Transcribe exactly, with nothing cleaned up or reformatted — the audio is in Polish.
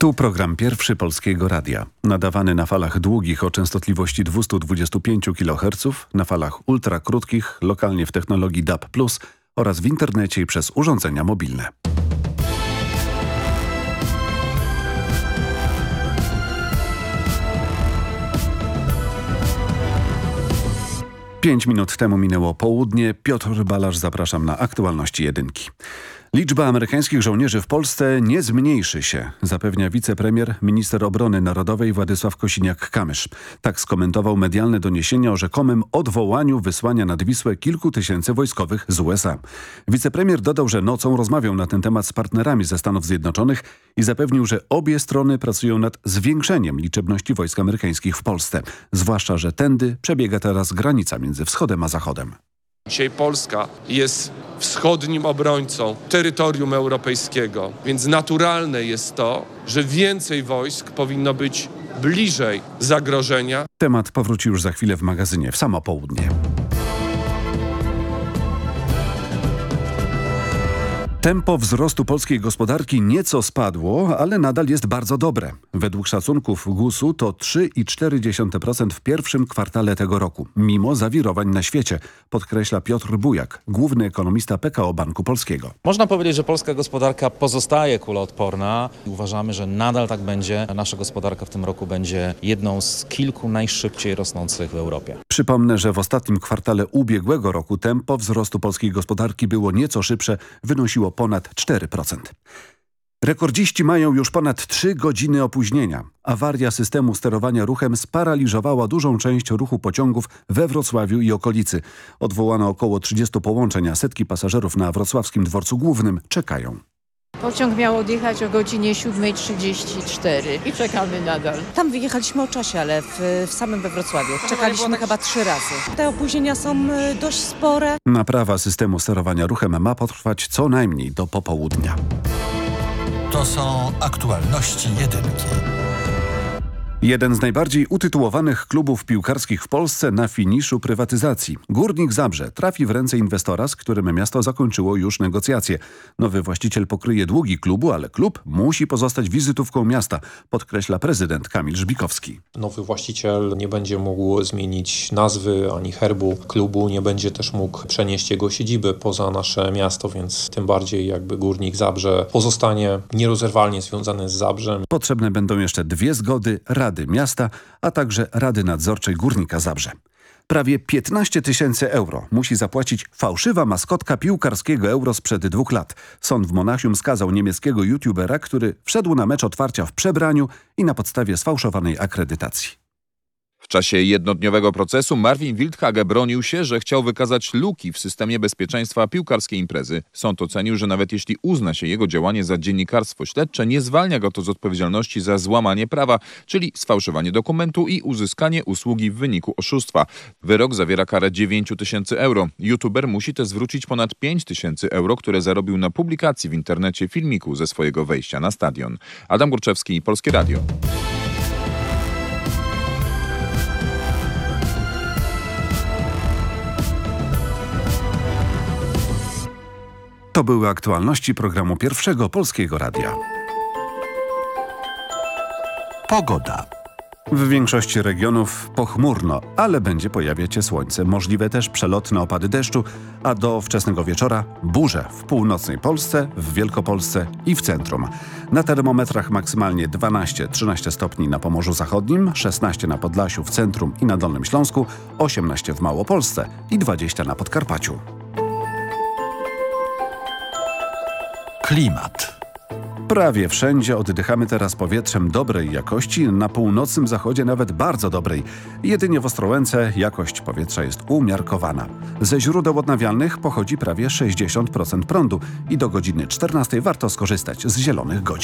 Tu program pierwszy Polskiego Radia. Nadawany na falach długich o częstotliwości dwieście dwadzieścia pięć kiloherców, na falach ultrakrótkich, lokalnie w technologii D A B plus oraz w internecie i przez urządzenia mobilne. Pięć minut temu minęło południe. Piotr Balasz, zapraszam na aktualności jedynki. Liczba amerykańskich żołnierzy w Polsce nie zmniejszy się, zapewnia wicepremier, minister obrony narodowej Władysław Kosiniak-Kamysz. Tak skomentował medialne doniesienia o rzekomym odwołaniu wysłania nad Wisłę kilku tysięcy wojskowych z U S A. Wicepremier dodał, że nocą rozmawiał na ten temat z partnerami ze Stanów Zjednoczonych i zapewnił, że obie strony pracują nad zwiększeniem liczebności wojsk amerykańskich w Polsce. Zwłaszcza, że tędy przebiega teraz granica między wschodem a zachodem. Dzisiaj Polska jest wschodnim obrońcą terytorium europejskiego, więc naturalne jest to, że więcej wojsk powinno być bliżej zagrożenia. Temat powróci już za chwilę w magazynie w samo południe. Tempo wzrostu polskiej gospodarki nieco spadło, ale nadal jest bardzo dobre. Według szacunków gusu to trzy i cztery dziesiąte procent w pierwszym kwartale tego roku, mimo zawirowań na świecie, podkreśla Piotr Bujak, główny ekonomista P K O Banku Polskiego. Można powiedzieć, że polska gospodarka pozostaje kuloodporna. Uważamy, że nadal tak będzie. Nasza gospodarka w tym roku będzie jedną z kilku najszybciej rosnących w Europie. Przypomnę, że w ostatnim kwartale ubiegłego roku tempo wzrostu polskiej gospodarki było nieco szybsze, wynosiło ponad cztery procent. Rekordziści mają już ponad trzy godziny opóźnienia. Awaria systemu sterowania ruchem sparaliżowała dużą część ruchu pociągów we Wrocławiu i okolicy. Odwołano około trzydziestu połączeń, a setki pasażerów na wrocławskim dworcu głównym czekają. Pociąg miał odjechać o godzinie siódma trzydzieści cztery i czekamy nadal. Tam wyjechaliśmy o czasie, ale w, w samym we Wrocławiu. Czekaliśmy chyba trzy razy. Te opóźnienia są dość spore. Naprawa systemu sterowania ruchem ma potrwać co najmniej do popołudnia. To są aktualności jedynki. Jeden z najbardziej utytułowanych klubów piłkarskich w Polsce na finiszu prywatyzacji. Górnik Zabrze trafi w ręce inwestora, z którym miasto zakończyło już negocjacje. Nowy właściciel pokryje długi klubu, ale klub musi pozostać wizytówką miasta, podkreśla prezydent Kamil Żbikowski. Nowy właściciel nie będzie mógł zmienić nazwy ani herbu klubu, nie będzie też mógł przenieść jego siedziby poza nasze miasto, więc tym bardziej jakby Górnik Zabrze pozostanie nierozerwalnie związany z Zabrzem. Potrzebne będą jeszcze dwie zgody Rady Miasta, a także Rady Nadzorczej Górnika Zabrze. Prawie piętnaście tysięcy euro musi zapłacić fałszywa maskotka piłkarskiego Euro sprzed dwóch lat. Sąd w Monachium skazał niemieckiego youtubera, który wszedł na mecz otwarcia w przebraniu i na podstawie sfałszowanej akredytacji. W czasie jednodniowego procesu Marvin Wildhage bronił się, że chciał wykazać luki w systemie bezpieczeństwa piłkarskiej imprezy. Sąd ocenił, że nawet jeśli uzna się jego działanie za dziennikarstwo śledcze, nie zwalnia go to z odpowiedzialności za złamanie prawa, czyli sfałszowanie dokumentu i uzyskanie usługi w wyniku oszustwa. Wyrok zawiera karę dziewięć tysięcy euro. YouTuber musi też zwrócić ponad pięć tysięcy euro, które zarobił na publikacji w internecie filmiku ze swojego wejścia na stadion. Adam Górczewski, Polskie Radio. To były aktualności programu Pierwszego Polskiego Radia. Pogoda. W większości regionów pochmurno, ale będzie pojawiać się słońce. Możliwe też przelotne opady deszczu, a do wczesnego wieczora burze w północnej Polsce, w Wielkopolsce i w centrum. Na termometrach maksymalnie dwanaście trzynaście stopni na Pomorzu Zachodnim, szesnaście na Podlasiu, w centrum i na Dolnym Śląsku, osiemnaście w Małopolsce i dwadzieścia na Podkarpaciu. Klimat. Prawie wszędzie oddychamy teraz powietrzem dobrej jakości, na północnym zachodzie nawet bardzo dobrej. Jedynie w Ostrołęce jakość powietrza jest umiarkowana. Ze źródeł odnawialnych pochodzi prawie sześćdziesiąt procent prądu i do godziny czternastej warto skorzystać z zielonych godzin.